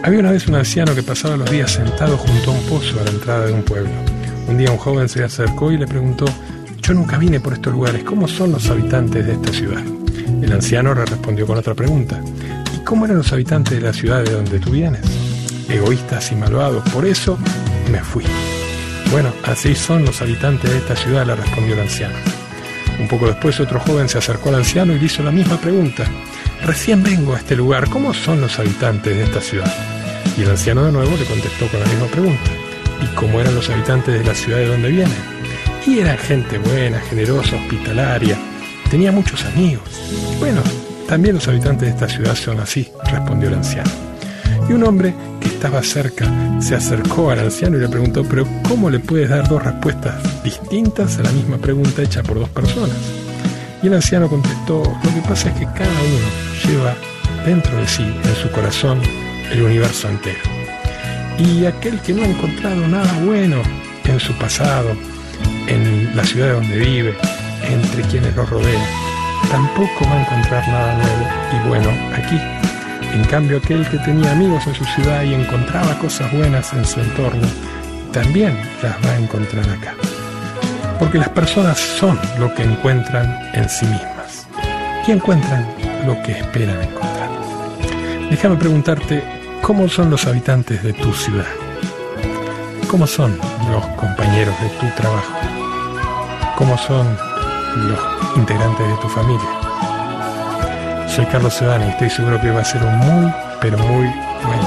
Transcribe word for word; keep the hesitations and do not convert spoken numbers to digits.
Había una vez un anciano que pasaba los días sentado junto a un pozo a la entrada de un pueblo. Un día un joven se acercó y le preguntó: yo nunca vine por estos lugares, ¿cómo son los habitantes de esta ciudad? El anciano le respondió con otra pregunta: ¿y cómo eran los habitantes de la ciudad de donde tú vienes? Egoístas y malvados, por eso me fui. Bueno, así son los habitantes de esta ciudad, le respondió el anciano. Un poco después otro joven se acercó al anciano y le hizo la misma pregunta: recién vengo a este lugar, ¿cómo son los habitantes de esta ciudad? Y el anciano de nuevo le contestó con la misma pregunta: ¿y cómo eran los habitantes de la ciudad de donde vienen? Y eran gente buena, generosa, hospitalaria, tenía muchos amigos. Bueno, también los habitantes de esta ciudad son así, respondió el anciano. Y un hombre que estaba cerca se acercó al anciano y le preguntó: ¿pero cómo le puedes dar dos respuestas distintas a la misma pregunta hecha por dos personas? Y el anciano contestó: lo que pasa es que cada uno lleva dentro de sí, en su corazón, el universo entero. Y aquel que no ha encontrado nada bueno en su pasado, en la ciudad donde vive, entre quienes lo rodean, tampoco va a encontrar nada nuevo y bueno aquí. En cambio, aquel que tenía amigos en su ciudad y encontraba cosas buenas en su entorno, también las va a encontrar acá. Porque las personas son lo que encuentran en sí mismas y encuentran lo que esperan encontrar. Déjame preguntarte: ¿cómo son los habitantes de tu ciudad? ¿Cómo son los compañeros de tu trabajo? ¿Cómo son los integrantes de tu familia? Soy Carlos Sebani y estoy seguro que va a ser un muy, pero muy buen